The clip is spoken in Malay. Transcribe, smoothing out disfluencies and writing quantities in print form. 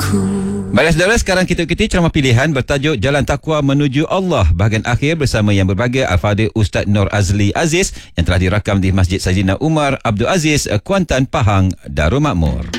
Baiklah saudara, sekarang kita ikuti ceramah pilihan bertajuk Jalan Taqwa Menuju Allah bahagian akhir bersama yang berbahagia Al-Fadhil Ustaz Nur Azli Aziz yang telah dirakam di Masjid Saidina Umar Abdul Aziz, Kuantan, Pahang, Darul Makmur.